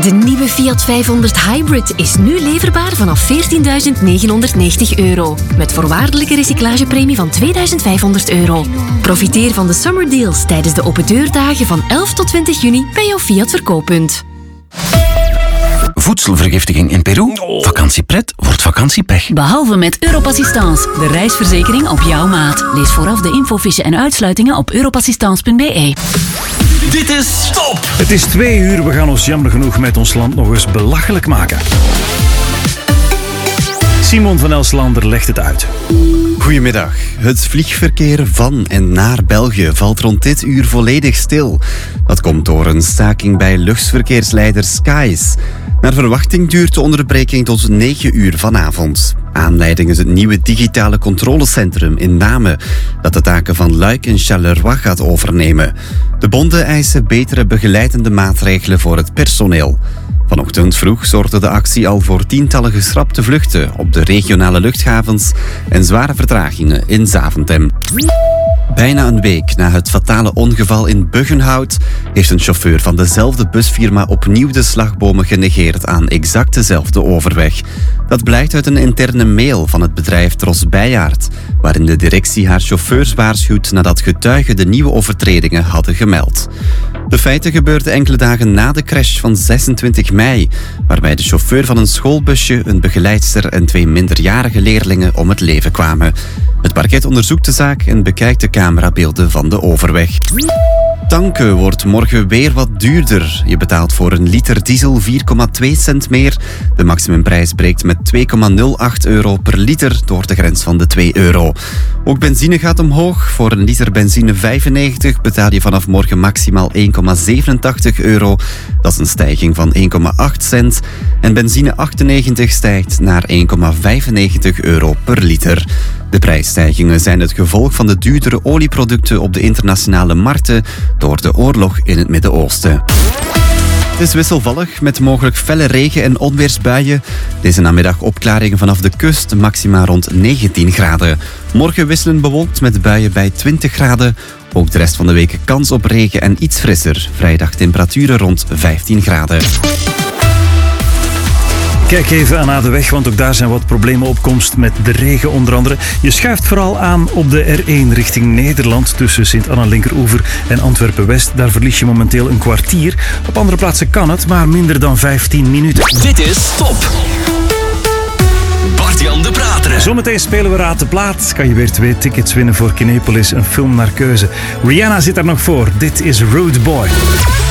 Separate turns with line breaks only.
De nieuwe Fiat 500 Hybrid is nu leverbaar vanaf €14.990. Met voorwaardelijke recyclagepremie van €2.500. Profiteer van de summer deals tijdens de open deurdagen van 11 tot 20 juni bij jouw Fiat verkooppunt.
Voedselvergiftiging in Peru? Vakantiepret wordt vakantiepech.
Behalve met Europassistance, de reisverzekering op jouw maat. Lees vooraf de infofiche en uitsluitingen op europassistance.be.
Dit is Stop!
Het is 2 uur, we gaan ons jammer genoeg met ons land nog eens belachelijk maken. Simon van Elslander legt het uit.
Goedemiddag. Het vliegverkeer van en naar België valt rond dit uur volledig stil. Dat komt door een staking bij luchtverkeersleider Skies. Naar verwachting duurt de onderbreking tot 9 uur vanavond. Aanleiding is het nieuwe digitale controlecentrum in Namen, dat de taken van Luik en Charleroi gaat overnemen. De bonden eisen betere begeleidende maatregelen voor het personeel. Vanochtend vroeg zorgde de actie al voor tientallen geschrapte vluchten op de regionale luchthavens en zware vertragingen in Zaventem. Bijna een week na het fatale ongeval in Buggenhout heeft een chauffeur van dezelfde busfirma opnieuw de slagbomen genegeerd aan exact dezelfde overweg. Dat blijkt uit een interne mail van het bedrijf Tros Bijaard, waarin de directie haar chauffeurs waarschuwt nadat getuigen de nieuwe overtredingen hadden gemeld. De feiten gebeurden enkele dagen na de crash van 26 mei, waarbij de chauffeur van een schoolbusje, een begeleidster en 2 minderjarige leerlingen om het leven kwamen. Het parket onderzoekt de zaak en bekijkt de camerabeelden van de overweg. Tanken wordt morgen weer wat duurder. Je betaalt voor een liter diesel 4,2 cent meer. De maximumprijs breekt met €2,08 per liter door de grens van de €2. Ook benzine gaat omhoog. Voor een liter benzine 95 betaal je vanaf morgen maximaal €1,87. Dat is een stijging van 1,8 cent. En benzine 98 stijgt naar €1,95 per liter. De prijsstijgingen zijn het gevolg van de duurdere olieproducten op de internationale markten door de oorlog in het Midden-Oosten. Het is wisselvallig met mogelijk felle regen- en onweersbuien. Deze namiddag opklaringen vanaf de kust, maxima rond 19 graden. Morgen wisselen bewolkt met buien bij 20 graden. Ook de rest van de week kans op regen en iets frisser. Vrijdag temperaturen rond 15 graden.
Kijk even naar de weg, want ook daar zijn wat problemen op komst met de regen onder andere. Je schuift vooral aan op de R1 richting Nederland tussen Sint-Anna Linkeroever en Antwerpen-West. Daar verlies je momenteel een kwartier. Op andere plaatsen kan het, maar minder dan 15 minuten.
Dit is Stop! Bart-Jan de Prater.
Zometeen spelen we Raad de Plaat. Kan je weer 2 tickets winnen voor Kinepolis, een film naar keuze. Rihanna zit daar nog voor. Dit is Rude Boy.